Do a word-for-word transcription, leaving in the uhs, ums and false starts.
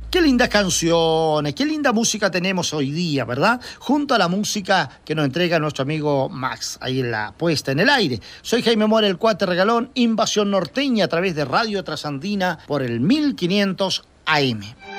Qué lindas canciones, qué linda música tenemos hoy día, ¿verdad? Junto a la música que nos entrega nuestro amigo Max, ahí en la puesta en el aire. Soy Jaime Mora, el Cuate Regalón, Invasión Norteña a través de Radio Trasandina por el mil quinientos A M.